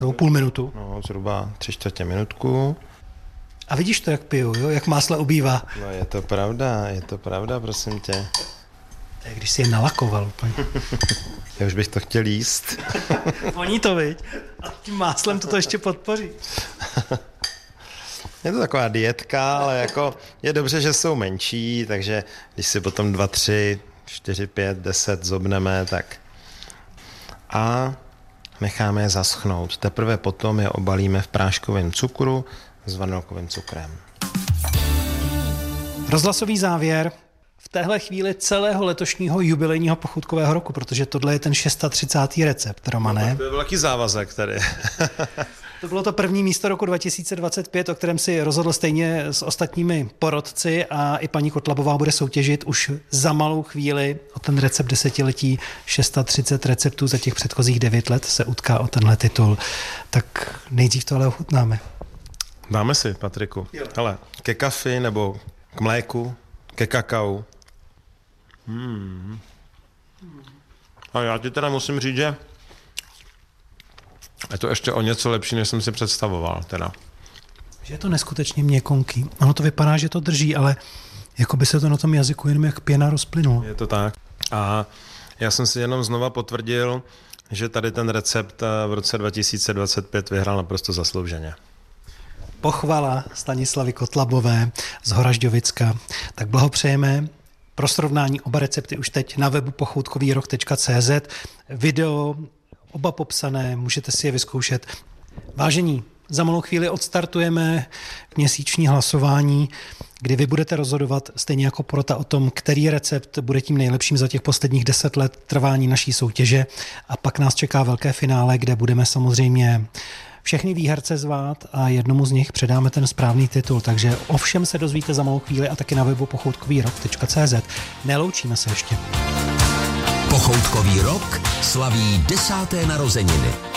Nebo půl minutu. No, zhruba 3/4 minutku. A vidíš to, jak piju, jo? Jak másla ubývá. No je to pravda, prosím tě. To je, když si je nalakoval úplně. Já už bych to chtěl jíst. Voní to, viď? A tím máslem to ještě podpoří. Je to taková dietka, ale jako je dobře, že jsou menší, takže když si potom 2, 3, 4, 5, 10 zobneme, tak a necháme je zaschnout. Teprve potom je obalíme v práškovém cukru s vanilkovým cukrem. Rozhlasový závěr v téhle chvíli celého letošního jubilejního pochutkového roku, protože tohle je ten 630. recept, Romane. No, to je velký závazek tady. To bylo to první místo roku 2025, o kterém si rozhodl stejně s ostatními porodci a i paní Kotlabová bude soutěžit už za malou chvíli o ten recept desetiletí. 630 receptů za těch předchozích 9 let se utká o tenhle titul. Tak nejdřív to ale ochutnáme. Dáme si, Patriku. Hele, ke kafi nebo k mléku, ke kakao. A já ti teda musím říct, že je to ještě o něco lepší, než jsem si představoval. Teda. Že je to neskutečně měkonký. Ono to vypadá, že to drží, ale jako by se to na tom jazyku jenom jak pěna rozplynulo. Je to tak. A já jsem si jenom znova potvrdil, že tady ten recept v roce 2025 vyhrál naprosto zaslouženě. Pochvala Stanislavy Kotlabové z Horažďovicka. Tak blahopřejeme. Pro srovnání oba recepty už teď na webu pochoutkovýrok.cz. Video oba popsané, můžete si je vyzkoušet. Vážení, za malou chvíli odstartujeme měsíční hlasování, kdy vy budete rozhodovat stejně jako porota o tom, který recept bude tím nejlepším za těch posledních 10 let trvání naší soutěže. A pak nás čeká velké finále, kde budeme samozřejmě všechny výherce zvát a jednomu z nich předáme ten správný titul. Takže o všem se dozvíte za malou chvíli a taky na webu pochoutkovýrok.cz. Neloučíme se ještě. Pochoutkový rok slaví 10. narozeniny.